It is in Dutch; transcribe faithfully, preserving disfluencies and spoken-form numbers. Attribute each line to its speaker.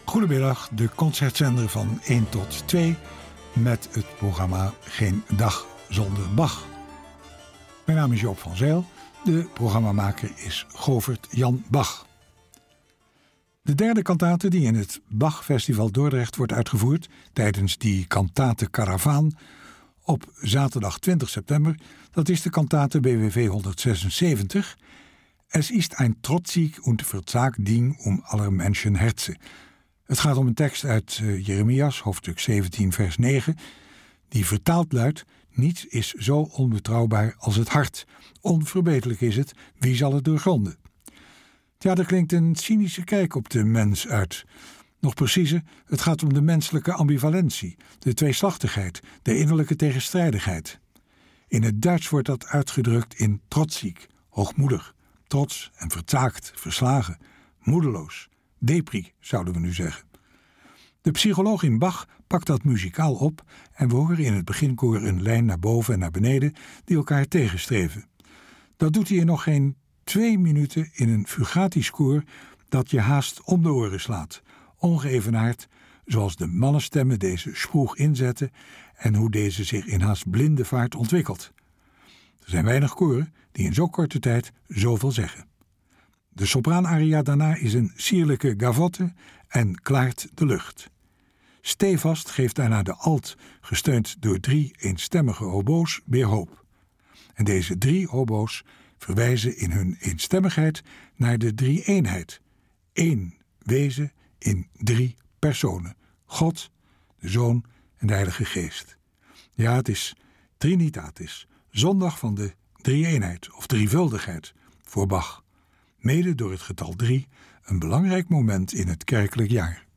Speaker 1: Goedemiddag, de concertzender van één tot twee met het programma Geen Dag Zonder Bach. Mijn naam is Joop van Zijl, de programmamaker is Govert Jan Bach. De derde kantate die in het Bachfestival Dordrecht wordt uitgevoerd tijdens die kantatenkaravaan op zaterdag twintig september, dat is de kantate B W V honderdzesenzeventig. Es ist ein trotzig und verzagt Ding um aller Menschen Herzen. Het gaat om een tekst uit uh, Jeremias, hoofdstuk zeventien, vers negen, die vertaald luidt: niets is zo onbetrouwbaar als het hart. Onverbeterlijk is het, wie zal het doorgronden? Ja, er klinkt een cynische kijk op de mens uit. Nog preciezer, het gaat om de menselijke ambivalentie, de tweeslachtigheid, de innerlijke tegenstrijdigheid. In het Duits wordt dat uitgedrukt in trotzig, hoogmoedig, trots en vertaakt, verslagen, moedeloos. Depri, zouden we nu zeggen. De psycholoog in Bach pakt dat muzikaal op en we horen in het beginkoor een lijn naar boven en naar beneden die elkaar tegenstreven. Dat doet hij in nog geen twee minuten in een fugatisch koor dat je haast om de oren slaat, ongeëvenaard zoals de mannenstemmen deze sproeg inzetten en hoe deze zich in haast blinde vaart ontwikkelt. Er zijn weinig koren die in zo korte tijd zoveel zeggen. De sopraanaria daarna is een sierlijke gavotte en klaart de lucht. Stevast geeft daarna de alt, gesteund door drie eenstemmige hobo's, weer hoop. En deze drie hobo's verwijzen in hun eenstemmigheid naar de drie-eenheid. Eén wezen in drie personen. God, de Zoon en de Heilige Geest. Ja, het is Trinitatis, zondag van de drie-eenheid of drievuldigheid voor Bach. Mede door het getal drie, een belangrijk moment in het kerkelijk jaar.